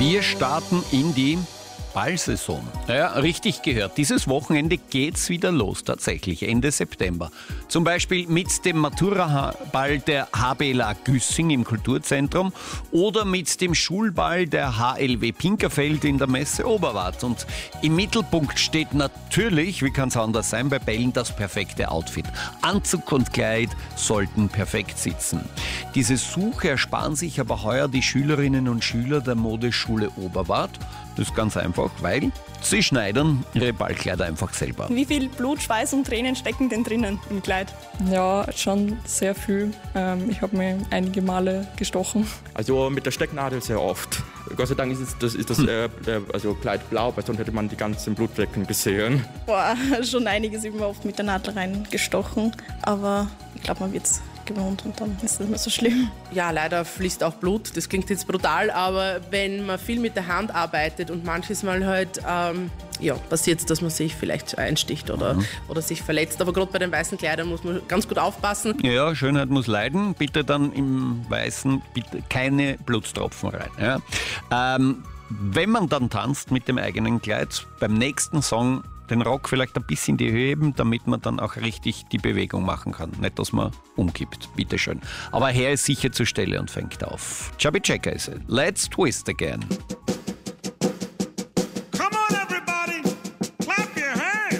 Wir starten in die Ballsaison. Ja, richtig gehört. Dieses Wochenende geht's wieder los, tatsächlich, Ende September. Zum Beispiel mit dem Matura-Ball der HBLA Güssing im Kulturzentrum oder mit dem Schulball der HLW Pinkerfeld in der Messe Oberwart. Und im Mittelpunkt steht natürlich, wie kann es anders sein, bei Bällen das perfekte Outfit. Anzug und Kleid sollten perfekt sitzen. Diese Suche ersparen sich aber heuer die Schülerinnen und Schüler der Modeschule Oberwart. Das ist ganz einfach, weil sie schneidern ihre Ballkleider einfach selber. Wie viel Blut, Schweiß und Tränen stecken denn drinnen im Kleid? Ja, schon sehr viel. Ich habe mir einige Male gestochen. Also mit der Stecknadel sehr oft. Gott sei Dank ist das Kleid blau, weil sonst hätte man die ganzen Blutflecken gesehen. Boah, schon einiges immer oft mit der Nadel reingestochen. Aber ich glaube, man wird's gewohnt und dann ist es nicht mehr so schlimm. Ja, leider fließt auch Blut. Das klingt jetzt brutal, aber wenn man viel mit der Hand arbeitet und manches Mal halt passiert es, dass man sich vielleicht einsticht oder sich verletzt. Aber gerade bei den weißen Kleidern muss man ganz gut aufpassen. Ja, Schönheit muss leiden. Bitte dann im Weißen bitte keine Blutstropfen rein. Ja. Wenn man dann tanzt mit dem eigenen Kleid, beim nächsten Song den Rock vielleicht ein bisschen in die Höhe heben, damit man dann auch richtig die Bewegung machen kann. Nicht, dass man umkippt, bitteschön. Aber er ist sicher zur Stelle und fängt auf. Chubby Checker ist es. Let's twist again.